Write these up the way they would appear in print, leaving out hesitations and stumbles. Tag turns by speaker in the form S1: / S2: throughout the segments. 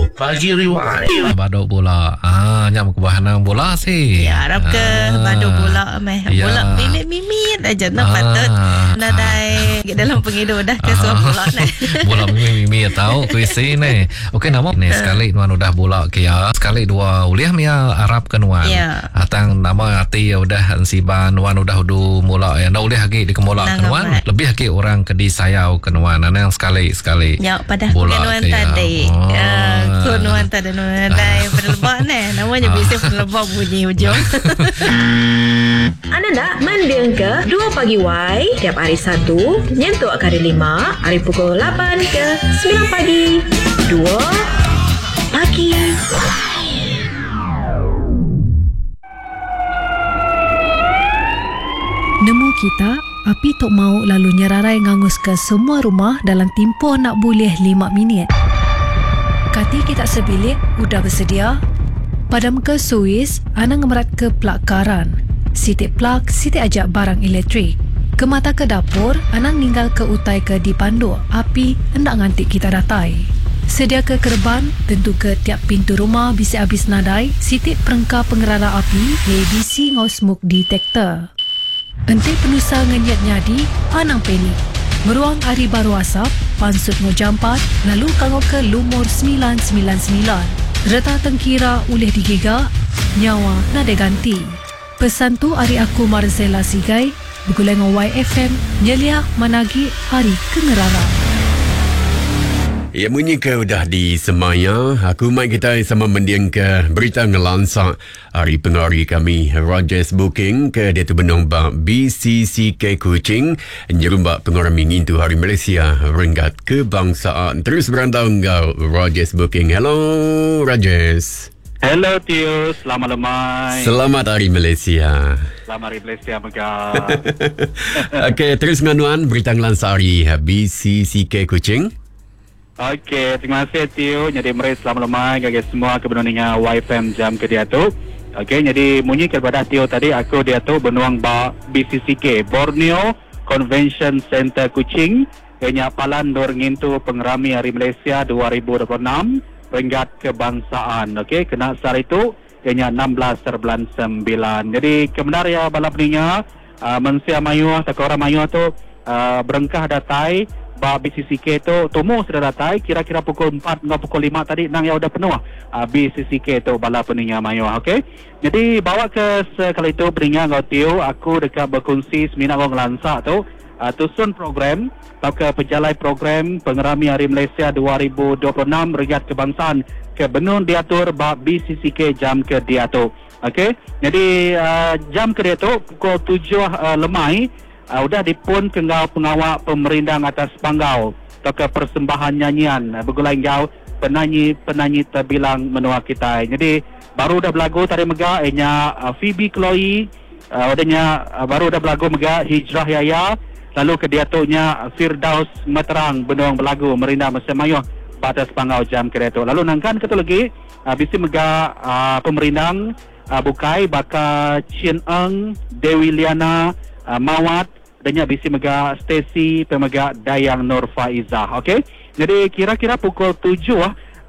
S1: Pagi riwai.
S2: Baduk bola. Nyam ke bahanang bola sih.
S3: Ya, harap ke baduk bola meh.
S2: Ya.
S3: Bola mimit aja nak patut. Nadai dalam pengidu dah ke suap bola ni.
S2: Bola mimit tahu kuisi ni. Okey nama ni sekali nuan udah bola ke ya. Sekali dua uliah mia Arab ke nuan.
S3: Ya.
S2: Atang nama hati udah siban nuan udah udu bola ya. Nda uliah lagi di kemola ke nuan. Lebih lagi orang ke di sayau ke nuan. Ana yang sekali.
S3: Ya pada nuan tadi. Nuan tadi nuan tadi berlebak ni. Namanya biasa berlebak bunyi hujung.
S4: Anda nak mendengar ke 2 Pagi Y tiap hari Sabtu nyentuh kali 5 hari pukul 8 ke 9 pagi 2 Pagi
S5: Nemu kita, api tok mau lalu nyerarai ngangus ke semua rumah dalam tempoh nak boleh 5 minit. Kati kita sebilik, udah bersedia? Padam ke Suis, ana ngemerat ke plak karan. Sitik plak, sitik ajak barang elektrik. Ke mata ke dapur, ana ninggal ke utai ke dipandu. Api hendak ngantik kita datai. Sedia ke kerban, tentu ke tiap pintu rumah bisa habis nadai. Sitik perengkap pengerala api, ABC ngau smoke detector. Ente penusa ngenyat nyadi, anang penik. Meruang hari baru asap, pansut ngojampat, lalu kanggo ke lumur 999. Reta tengkira ulih digigak, nyawa nade ganti. Pesan tu hari aku Marzela Sigai, bergulai dengan YFM, nyelia managi hari kengerara.
S6: Ya bunyi ke udah di semaya. Aku mai kita sama mendiang ke berita ngelansak hari pengari kami Rogers Booking ke dia tu benong bak BCCK Kuching nyerumbak pengorami ngintu hari Malaysia Renggat Kebangsaan. Terus berantau engkau Rogers Booking. Hello Rogers.
S7: Hello Tio, selamat lemai.
S6: Selamat Hari Malaysia.
S7: Selamat Hari Malaysia Mega.
S6: Okey, terus nganuan berita ngelansak hari BCCK Kuching.
S7: Okey, terima kasih Tio. Jadi mari selamat lemai bagi semua kebenarannya YFM jam ke dia tu. Okey, jadi munyi kepada Tio tadi aku dia tu benuang ba BCCK Borneo Convention Center Kuching. Kenya palan dor ngintu pengerami Hari Malaysia 2026 Renggat Kebangsaan. Okey, kena sar itu kenya 16/9. Jadi kebenar ya balap ninya mensia mayuh takora mayuh tu berengkah datai ba BCCK tu tumu sudah datai kira-kira pukul 4 hingga pukul 5 tadi nang ya udah penuh BCCK tu bala peninya mayo. Okey, jadi bawa ke sekali itu berinya ngau tiu aku dekat berkongsi semina ngau ngelansak tu tusun program atau ke pejalai program pengerami Hari Malaysia 2026 Renggat Kebangsaan ke benun diatur ba BCCK jam ke dia tu. Okey, jadi jam ke dia tu pukul 7 lemai udah dipun kenggau pengawal pemerindang atas panggau atau ke persembahan nyanyian bergulai ngau penyanyi terbilang menua kita. Jadi baru dah berlagu tadi mega Phoebe Chloe adanya baru dah berlagu mega Hijrah Yaya, lalu ke diatunya Firdaus Meterang benuang berlagu merinda masa mayuh pada sepangau jam ke diatu. Lalu nangkan kata lagi bisi mega pemerindang bukai baka Chin Eng, Dewi Liana, Mawat dan bisi mega Stacy pemega Dayang Nur Faizah. Okey, jadi kira-kira pukul 7:55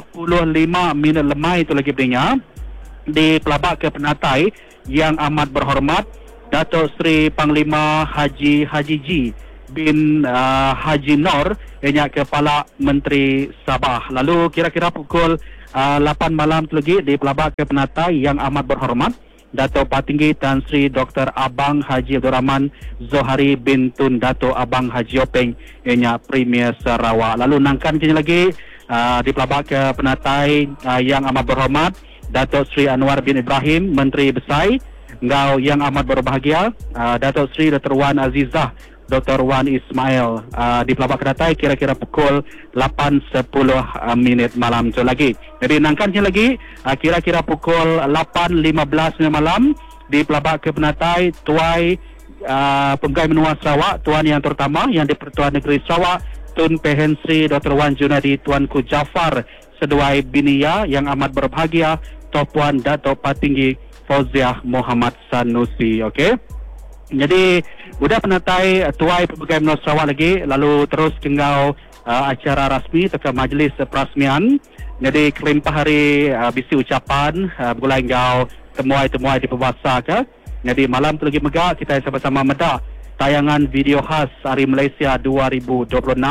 S7: minit lemai itu lagi berinya di pelabak ke penatai yang amat berhormat Datuk Seri Panglima Haji G bin Haji Nor yang Kepala Menteri Sabah. Lalu kira-kira pukul 8 malam tu lagi di pelabak ke penatai yang amat berhormat Dato' Patinggi Tan Sri Dr. Abang Haji Abdul Rahman Zohari bin Tun Dato' Abang Haji Openg ianya Premier Sarawak. Lalu nangkan kini lagi di pelabak ke penatai yang amat berhormat Dato' Sri Anwar bin Ibrahim Menteri Besai ngau yang amat berbahagia Dato' Sri Dr. Wan Azizah Dr. Wan Ismail di pelabak kedatai kira-kira pukul 8.10 minit malam tu lagi. Jadi nangkannya lagi kira-kira pukul 8.15 malam di pelabak ke penatai Tuai Pegawai Menua Sarawak, Tuan yang terutama yang di Pertuan Negeri Sarawak Tun Pehen Sri Dr. Wan Junadi Tuanku Jafar Seduai Binia yang amat berbahagia Tuan Dato' Patinggi Fauziah Muhammad Sanusi. Okey, jadi udah penatai Tuai Pegawai Menua Sarawak lagi, lalu terus tinggal acara rasmi atau majlis perasmian Jadi kelimpah hari bisi ucapan bergulai engkau temuai-temuai di pembahasa ke. Jadi malam tu lagi megah kita sama-sama medah tayangan video khas Hari Malaysia 2026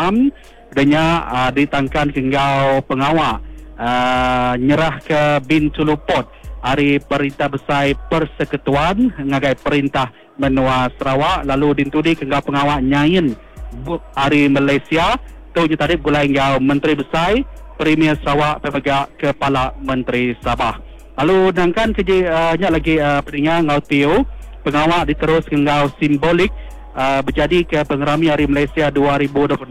S7: adanya ditangkan ke engkau pengawal nyerah ke Bintulupot Hari Perintah Besar Persekutuan ngagai Perintah Menua Sarawak lalu dintudi ke engkau pengawal nyain Hari Malaysia tu je tadi bergulai engkau Menteri Besar Premier Sarawak pemegang Kepala Menteri Sabah. Lalu dangkan kerjanya lagi peningan ngau Tio pengawal diterus ke ngau simbolik berjadi ke pengerami Hari Malaysia 2026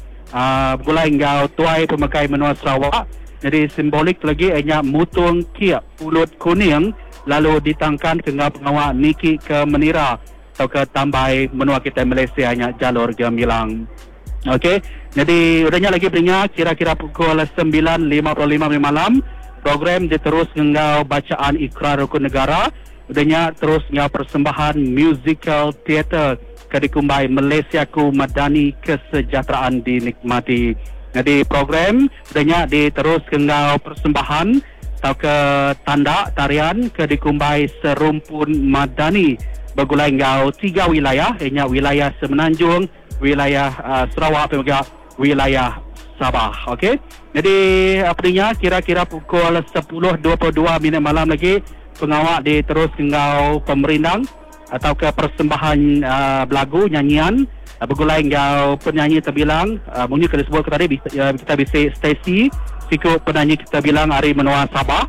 S7: bergulai ngau tuai pemakai menua Sarawak. Jadi simbolik lagi hanya mutung kiap pulut kuning lalu ditangkan ke ngau pengawal Niki ke Menira atau ke tambai menua kita Malaysia hanya jalur gemilang. Okey, jadi udahnya lagi beringat kira-kira pukul 9.55 malam program diterus ngau bacaan ikrar rukun negara udahnya terus ngau persembahan musical theater kedikumbai Malaysia ku Madani Kesejahteraan dinikmati. Jadi program udahnya diterus ngau persembahan atau ke tanda tarian kedikumbai Serumpun Madani bergulai ngau 3 wilayah ianya wilayah Semenanjung, wilayah Sarawak dan juga wilayah Sabah. Okey. Jadi apanya kira-kira pukul 10.22 malam lagi pengawal diterus ngau pemerindang atau ke persembahan belagu nyanyian bergulai ngau penyanyi terbilang mungkin kita sebut tadi kita bisa Stacy siku penyanyi kita bilang Hari Menua Sabah.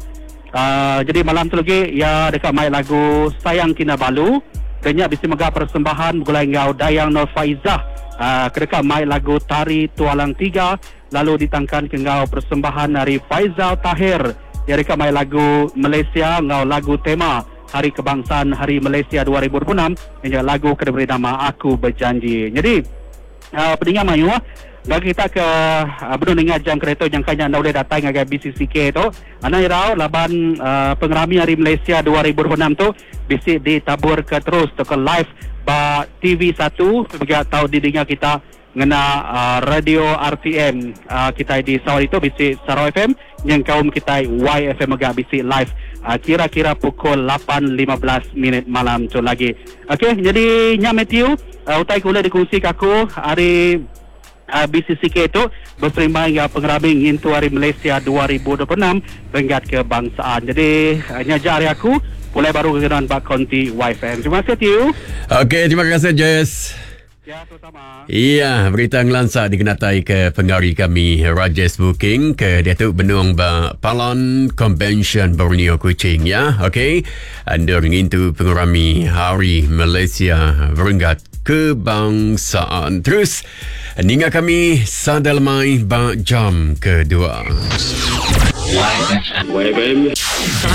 S7: Jadi malam tu lagi ya dekat mai lagu Sayang Kinabalu dan bisa megah persembahan bergulai ngau Dayang Nur Faizah kedekat mai lagu Tari Tualang 3 lalu ditangkan ke ngau persembahan Hari Faizal Tahir yang dekat mai lagu Malaysia ngau lagu tema Hari Kebangsaan Hari Malaysia 2026 yang lagu kediberi nama Aku Berjanji. Jadi pendengar mayu bagi kita ke benar dengan jam kereta yang kanya anda boleh datang dengan BCCK tu anda irau laban pengerami Hari Malaysia 2026 tu bisa ditabur ke terus tu ke live ba TV1 bagi tahu didingnya kita ngena radio RTM kita di Sarawak itu bisa Sarawak FM yang kaum kita YFM agak bisa live kira-kira pukul 8.15 malam tu lagi. Okey, jadi nya Matthew utai kula dikongsi ke aku hari BCCK itu berserimbang hingga pengerami ngintu Hari Malaysia 2026 Renggat Kebangsaan. Jadi nya jari aku mulai baru kekenaan Bak Konti YFM. Terima kasih Tiu.
S6: Okey, terima kasih Jess.
S7: Ya, sama.
S6: Iya, berita ngelansak dikenatai ke penggari kami Rajesh Booking ke Datuk Benung Palan Convention Borneo Kuching ya. Okey. Anda mengintu pengerami Hari Malaysia Renggat Kebangsaan. Terus hingga kami sadalmai jam kedua. YFM.